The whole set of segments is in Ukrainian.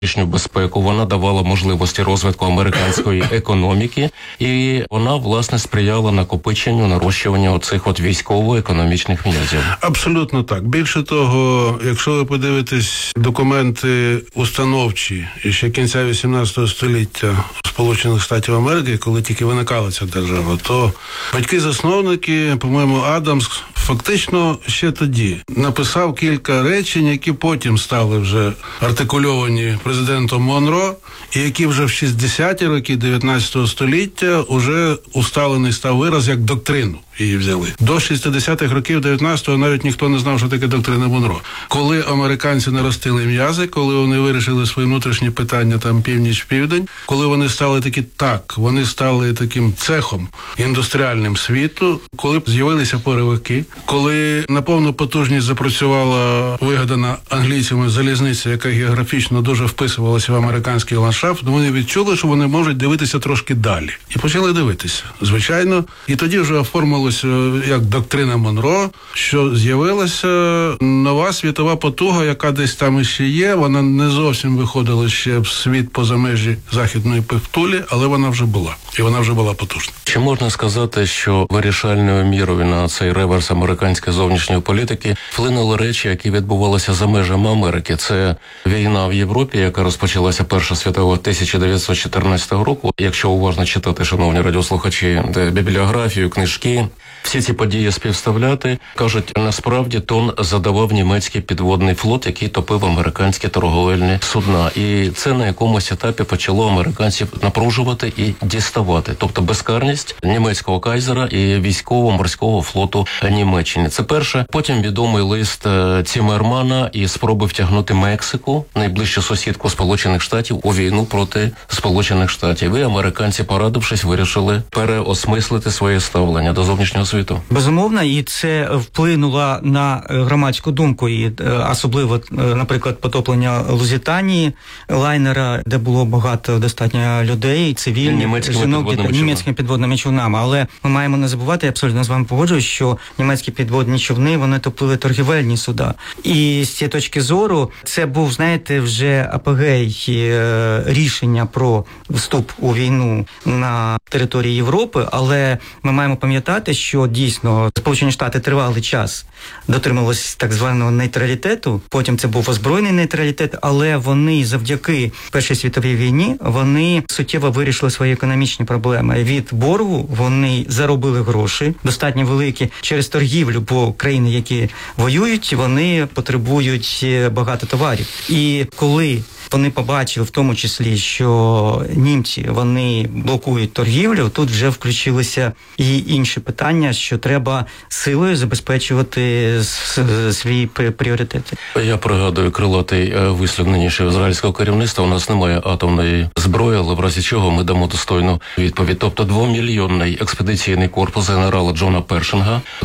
безпеку, вона давала можливості розвитку американської економіки, і вона, власне, сприяла накопиченню, нарощуванню оцих військово-економічних м'язів. Абсолютно так. Більше того, якщо ви подивитесь документи установчі ще кінця 18 століття Сполучених Штатів Америки, коли тільки виникала ця держава, то батьки-засновники, по-моєму, Адамс, фактично ще тоді написав кілька речень, які потім стали вже артикульовані президентом Монро, і які вже в 60-ті роки 19 століття уже усталений став вираз як доктрину. Її взяли. До 60-х років 19-го навіть ніхто не знав, що таке доктрина Монро. Коли американці наростили м'язи, коли вони вирішили свої внутрішні питання, там північ-південь, коли вони стали вони стали таким цехом індустріальним світу, коли з'явилися поривики, коли на повну потужність запрацювала вигадана англійцями залізниця, яка географічно дуже вписувалася в американський ландшафт, вони відчули, що вони можуть дивитися трошки далі. І почали дивитися. Звичайно, і тоді вже оформилося як доктрина Монро, що з'явилася нова світова потуга, яка десь там іще є. Вона не зовсім виходила ще в світ поза межі західної півкулі, але вона вже була. І вона вже була потужна. Чи можна сказати, що вирішальною мірою на цей реверс американської зовнішньої політики вплинули речі, які відбувалися за межами Америки? Це війна в Європі, яка розпочалася Перша світова 1914 року. Якщо уважно читати, шановні радіослухачі, бібліографію, книжки, всі ці події співставляти, кажуть, насправді тон задавав німецький підводний флот, який топив американські торговельні судна. І це на якомусь етапі почало американців напружувати і діставати. Тобто безкарність німецького кайзера і військово-морського флоту Німеччини. Це перше. Потім відомий лист Ціммермана і спроби втягнути Мексику, найближчу сусідку Сполучених Штатів, у війну проти Сполучених Штатів. І американці, порадившись, вирішили переосмислити своє ставлення до зовнішнього світу. Безумовно, і це вплинуло на громадську думку, і особливо, наприклад, потоплення Лузитанії, лайнера, де було багато достатньо людей, цивільних, жінок, німецькими підводними човнами. Але ми маємо не забувати, я абсолютно з вами погоджуюсь, що німецькі підводні човни, вони топили торгівельні суда. І з цієї точки зору, це був, знаєте, вже апогей рішення про вступ у війну на території Європи, але ми маємо пам'ятати, що дійсно Сполучені Штати тривалий час дотримувалися так званого нейтралітету, потім це був озброєний нейтралітет, але вони завдяки Першій світовій війні, вони суттєво вирішили свої економічні проблеми. Від боргу вони заробили гроші, достатньо великі, через торгівлю, бо країни, які воюють, вони потребують багато товарів. І коли вони побачили в тому числі, що німці, вони блокують торгівлю, тут вже включилися і інші питання, що треба силою забезпечувати свої пріоритети. Я пригадую крилатий вислів нинішнього ізраїльського керівництва. У нас немає атомної зброї, але в разі чого ми дамо достойну відповідь. Тобто 2-мільйонний експедиційний корпус генерала Джона Першинга у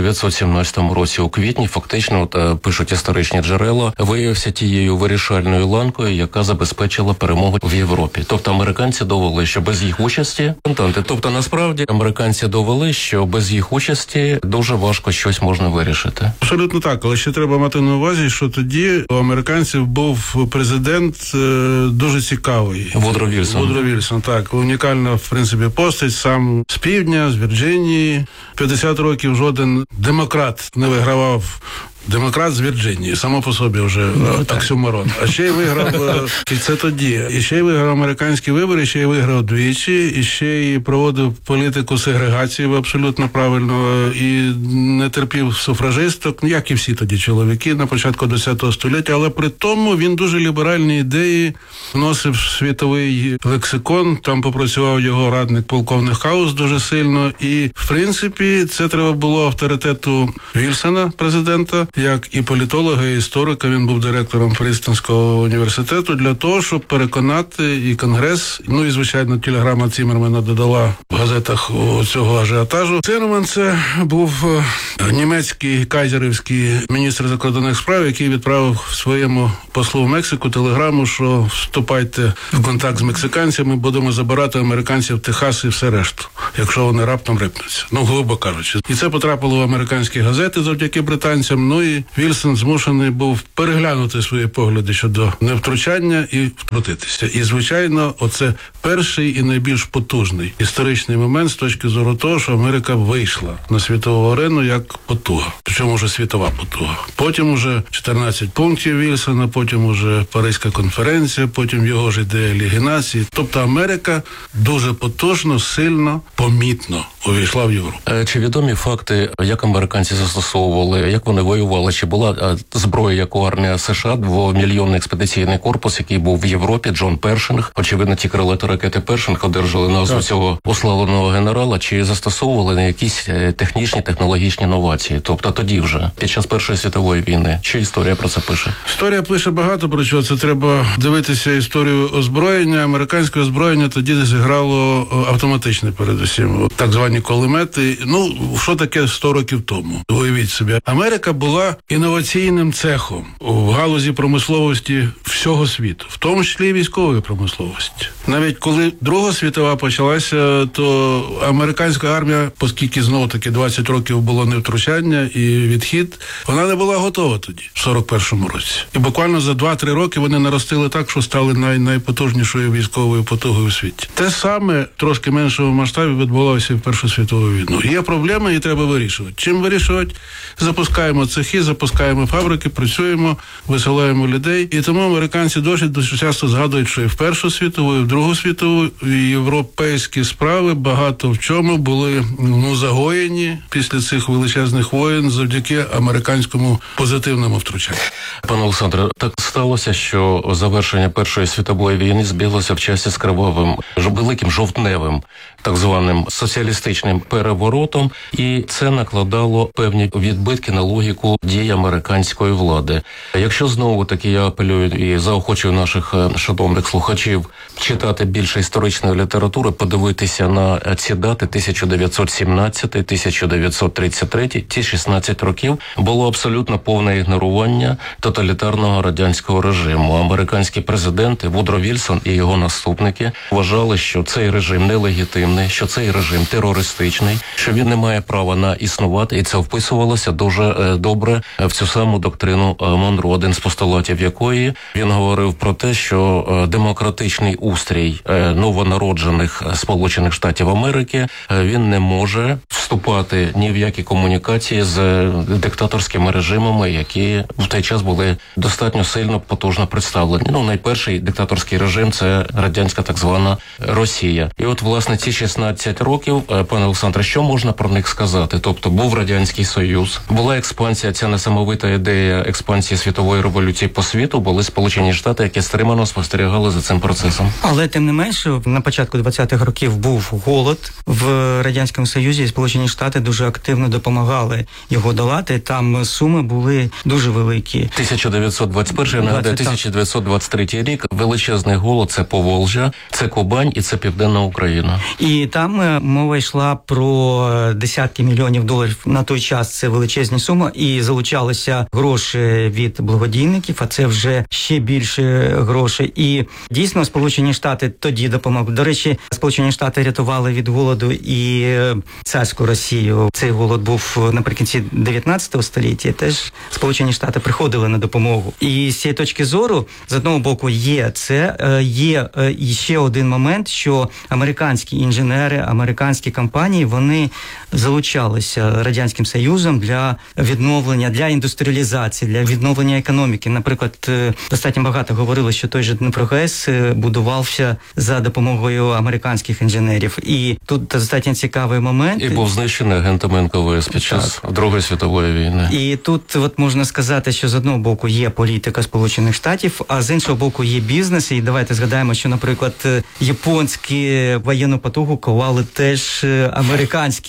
1917 році у квітні, фактично, пишуть історичні джерела, виявився тією вирішальною ланкою, яка забезпечила перемогу в Європі. Тобто американці довели, що без їх участі, тобто насправді американці довели, що без їх участі дуже важко щось можна вирішити. Абсолютно так, але ще треба мати на увазі, що тоді у американців був президент дуже цікавий. Вудро Вільсон, так. Унікальна, в принципі, постать, сам з півдня, з Вірджинії. 50 років жоден демократ не вигравав. Демократ з Вірджинії, само по собі вже оксюморон. А ще й виграв, і це тоді, і ще й виграв американські вибори, ще й виграв двічі, і ще й проводив політику сегрегації абсолютно правильно, і не терпів суфражисток, як і всі тоді чоловіки на початку ХХ століття, але при тому він дуже ліберальні ідеї вносив в світовий лексикон, там попрацював його радник полковник Хаус дуже сильно, і в принципі це треба було авторитету Вільсона, президента, як і політолога, і історика, він був директором Принстонського університету, для того, щоб переконати і Конгрес, ну і, звичайно, телеграма Ціммермана додала в газетах цього ажіотажу. Циммерман це був німецький кайзерівський міністр закордонних справ, який відправив своєму послу в Мексику телеграму, що вступайте в контакт з мексиканцями, будемо забирати американців в Техас і все решту. якщо вони раптом рипнуться. Грубо кажучи. І це потрапило в американські газети завдяки британцям. І Вільсон змушений був переглянути свої погляди щодо невтручання і втрутитися. І, звичайно, оце перший і найбільш потужний історичний момент з точки зору того, що Америка вийшла на світову арену як потуга. Причому вже світова потуга. Потім уже 14 пунктів Вільсона, потім уже Паризька конференція, потім його ж ідея Ліги націй. Тобто Америка дуже потужно, сильно, помітно увійшла в Європу. Чи відомі факти, як американці застосовували, як вони воювали? Чи була зброя, як у армія США, 2-мільйонний експедиційний корпус, який був в Європі, Джон Першинг? Очевидно, ті крилаті ракети Першинг одержали назву цього уславленого генерала. Чи застосовували на якісь технічні, технологічні новації? Тобто тоді вже, під час Першої світової війни. Чи історія про це пише? Історія пише багато про чого. Це треба дивитися історію озброєння. Американське озброєння тоді зіграло автоматичне передусім. Так звані кулемети. Що таке 100 років тому? Уявіть собі. Америка була інноваційним цехом в галузі промисловості всього світу, в тому числі і військової промисловості. Навіть коли Друга світова почалася, то американська армія, оскільки знову-таки 20 років було невтручання і відхід, вона не була готова тоді, в 41-му році. І буквально за 2-3 роки вони наростили так, що стали найпотужнішою військовою потугою у світі. Те саме, трошки меншого масштабі, відбувалося і в Першу світову війну. Є проблеми, і треба вирішувати. Чим вирішувати? Запускаємо цехи, запускаємо фабрики, працюємо, висилаємо людей. І тому американці дуже часто згадують, що і в Першу світову, і в Другу світову європейські справи багато в чому були загоєні після цих величезних воєн завдяки американському позитивному втручанню. Пане Олександре, так сталося, що завершення Першої світової війни збіглося в часі з кривавим, великим жовтневим, так званим соціалістичним переворотом, і це накладало певні відбитки на логіку дій американської влади. Якщо знову-таки я апелюю і заохочую наших шановних слухачів читати більше історичної літератури, подивитися на ці дати 1917, 1933, ті 16 років, було абсолютно повне ігнорування тоталітарного радянського режиму. Американські президенти Вудро Вільсон і його наступники вважали, що цей режим нелегітимний, що цей режим терористичний, що він не має права на існувати, і це вписувалося дуже добре в цю саму доктрину Монро, один з постулатів якої він говорив про те, що демократичний устрій новонароджених Сполучених Штатів Америки, він не може вступати ні в які комунікації з диктаторськими режимами, які в той час були достатньо сильно, потужно представлені. Найперший диктаторський режим – це радянська так звана Росія. І от, власне, ці 16 років, пане Олександре, що можна про них сказати? Тобто, був Радянський Союз, була експансія, ця несамовита ідея експансії світової революції по світу, були Сполучені Штати, які стримано спостерігали за цим процесом. Але, тим не менше, на початку 20-х років був голод в Радянському Союзі, і Сполучені Штати дуже активно допомагали його долати. Там суми були дуже великі. 1921, я нагадаю, 1923 рік, величезний голод, це Поволжя, це Кубань і це Південна Україна. І там мова йшла про десятки мільйонів доларів. На той час це величезні суми, і залучалися гроші від благодійників, а це вже ще більше грошей. І дійсно Сполучені Штати тоді допомогли. До речі, Сполучені Штати рятували від голоду і царську Росію. Цей голод був наприкінці 19 століття. Теж Сполучені Штати приходили на допомогу. І з цієї точки зору, з одного боку, є ще один момент, що американські інженери, американські компанії, вони залучалися Радянським Союзом для відновлення, для індустріалізації, для відновлення економіки. Наприклад, достатньо багато говорили, що той же Дніпрогес будувався за допомогою американських інженерів. І тут достатньо цікавий момент. І був знищений агентами НКВС під час Другої світової війни. І тут можна сказати, що з одного боку є політика Сполучених Штатів, а з іншого боку є бізнес. І давайте згадаємо, що, наприклад, японські воєнну потугу ковали теж американські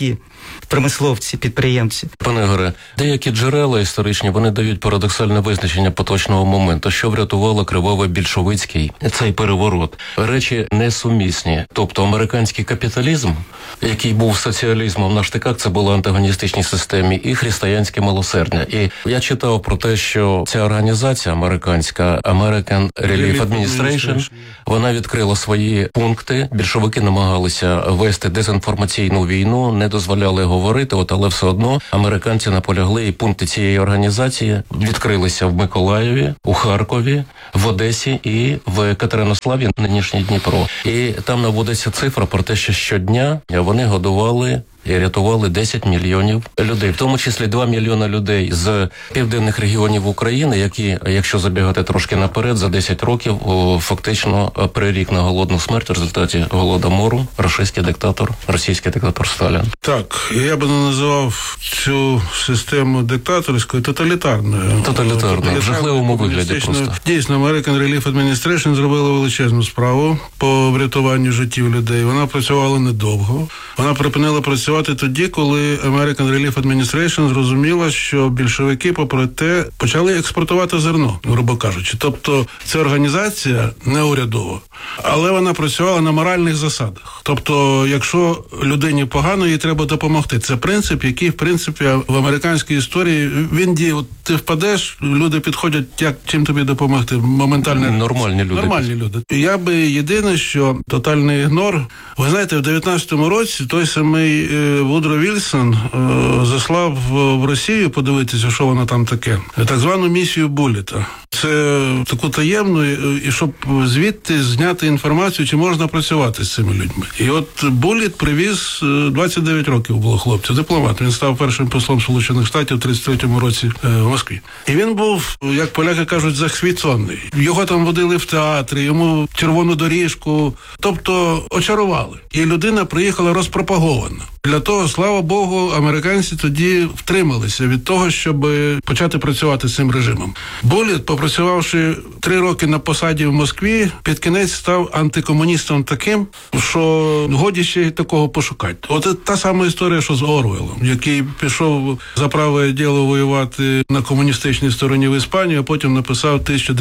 промисловці, підприємці. Пане Ігоре, деякі джерела історичні, вони дають парадоксальне визначення поточного моменту, що врятувало кривавий більшовицький цей переворот. Речі несумісні. Тобто американський капіталізм, який був соціалізмом на штиках, це була антагоністичній системі, і християнське милосердя. І я читав про те, що ця організація американська, American Relief Administration, вона відкрила свої пункти. Більшовики намагалися вести дезінформаційну війну, не дозволяли говорити, але все одно американці наполягли, і пункти цієї організації відкрилися в Миколаєві, у Харкові, в Одесі і в Катеринославі, нинішній Дніпро. І там наводиться цифра про те, що щодня вони годували і рятували 10 мільйонів людей, в тому числі 2 мільйони людей з південних регіонів України, які, якщо забігати трошки наперед, за 10 років фактично прирік на голодну смерть в результаті голодомору російський диктатор Сталін. Так, я би не називав цю систему диктаторською, тоталітарною. Тоталітарною, в жахливому вигляді просто. Дійсно, American Relief Administration зробила величезну справу по врятуванню життів людей. Вона працювала недовго. Вона припинила працювати тоді, коли American Relief Administration зрозуміла, що більшовики, попри те, почали експортувати зерно, грубо кажучи. Тобто, це організація неурядова, але вона працювала на моральних засадах. Тобто, якщо людині погано, їй треба допомогти. Це принцип, який, в принципі, в американській історії, він діє. От ти впадеш, люди підходять, чим тобі допомогти? Моментально. Нормальні люди. Я би єдине, що тотальний ігнор. Ви знаєте, в 19-му році той самий Вудро Вільсон заслав в Росію подивитися, що воно там таке. Так звану місію Булліта. Це таку таємну, і щоб звідти зняти інформацію, чи можна працювати з цими людьми. І от Булліт привіз 29 років було хлопцю, дипломат. Він став першим послом Сполучених Штатів у 33-му році в Москві. І він був, як поляки кажуть, захвіцонний. Його там водили в театрі, йому червону доріжку, тобто очарували. І людина приїхала розпропагована. Для того, слава Богу, американці тоді втрималися від того, щоб почати працювати з цим режимом. Булліт, попрацювавши 3 роки на посаді в Москві, під кінець став антикомуністом таким, що годі ще й такого пошукати. От та сама історія, що з Орвелом, який пішов за праве діло воювати на комуністичній стороні в Іспанії, а потім написав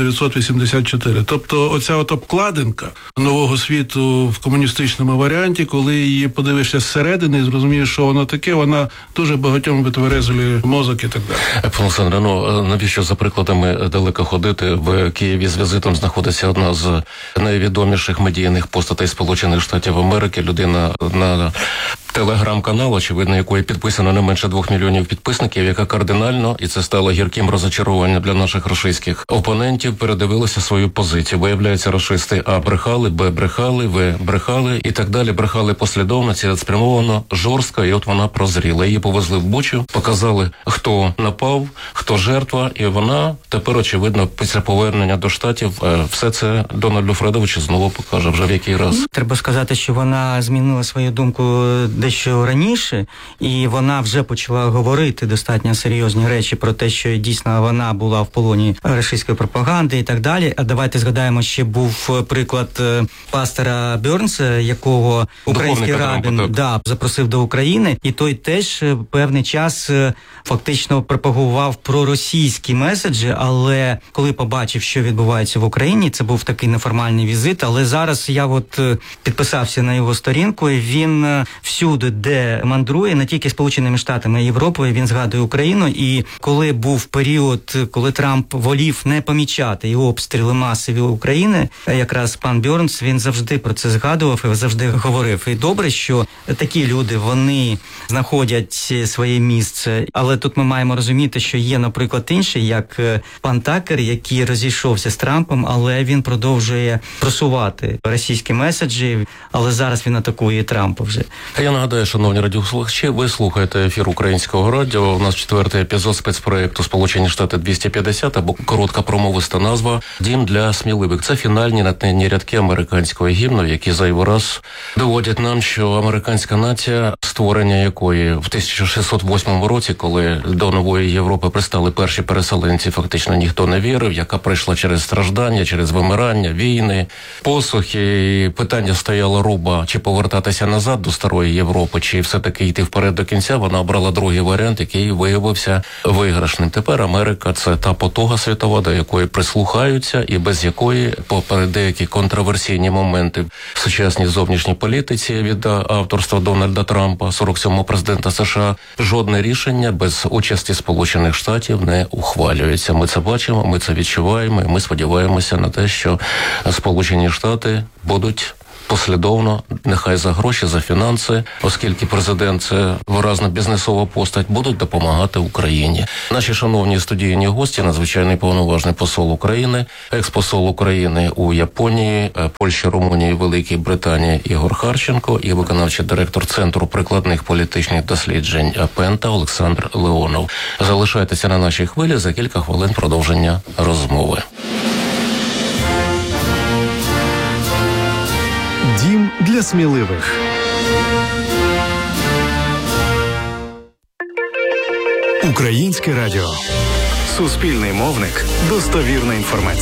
1984. Тобто оця от обкладинка нового світу в комуністичному варіанті, коли її подивишся зсередини, зрозумієш, що воно таке, вона дуже багатьом витверезує мозок і так далі. Пане Олександре, навіщо за прикладами далеко ходити? В Києві з візитом знаходиться одна з найвідоміших медійних постатей Сполучених Штатів Америки, людина на телеграм-канал, очевидно, якої підписано не менше 2 мільйонів підписників, яка кардинально, і це стало гірким розочаруванням для наших рашистських опонентів, передивилася свою позицію. Виявляється, рашисти А брехали, Б брехали, В брехали і так далі. Брехали послідовно, цілеспрямовано, жорстко, і от вона прозріла. Її повезли в Бучу, показали, хто напав, хто жертва, і вона тепер, очевидно, після повернення до Штатів все це Дональду Фредовичу знову покаже вже в який раз. Треба сказати, що вона змінила свою думку дещо раніше, і вона вже почала говорити достатньо серйозні речі про те, що дійсно вона була в полоні російської пропаганди і так далі. А давайте згадаємо, ще був приклад пастора Бьорнса, якого український рабін запросив до України, і той теж певний час фактично пропагував проросійські меседжі, але коли побачив, що відбувається в Україні, це був такий неформальний візит, але зараз я підписався на його сторінку, і він всюди, де мандрує, не тільки Сполученими Штатами, а Європою, він згадує Україну. І коли був період, коли Трамп волів не помічати і обстріли масові України, якраз пан Бьорнс, він завжди про це згадував і завжди говорив. І добре, що такі люди, вони знаходять своє місце. Але тут ми маємо розуміти, що є, наприклад, інші, як пан Такер, який розійшовся з Трампом, але він продовжує просувати російські меседжі, але зараз він атакує Трампа вже. Я нагадаю, шановні радіослухачі, ви слухаєте ефір Українського радіо. У нас 4-й епізод спецпроєкту «Сполучені Штати 250», або коротка промовиста назва «Дім для сміливих». Це фінальні натненні рядки американського гімну, які зайвий раз доводять нам, що американська нація, створення якої в 1608 році, коли до нової Європи пристали перші переселенці, фактично ніхто не вірив, яка пройшла через страждання, через вимирання, війни, посухи, і питання стояло руба, чи повертатися назад до старої Європи, Європи, чи все-таки йти вперед до кінця, вона обрала другий варіант, який виявився виграшним. Тепер Америка – це та потуга світова, до якої прислухаються і без якої, попри деякі контроверсійні моменти в сучасній зовнішній політиці від авторства Дональда Трампа, 47-го президента США, жодне рішення без участі Сполучених Штатів не ухвалюється. Ми це бачимо, ми це відчуваємо, і ми сподіваємося на те, що Сполучені Штати будуть послідовно, нехай за гроші, за фінанси, оскільки президент – це виразна бізнесова постать, будуть допомагати Україні. Наші шановні студійні гості, надзвичайний повноважний посол України, експосол України у Японії, Польщі, Румунії, Великій Британії Ігор Харченко і виконавчий директор Центру прикладних політичних досліджень Пента Олександр Леонов. Залишайтеся на нашій хвилі, за кілька хвилин продовження розмови. Дім для сміливих. Українське радіо. Суспільний мовник. Достовірна інформація.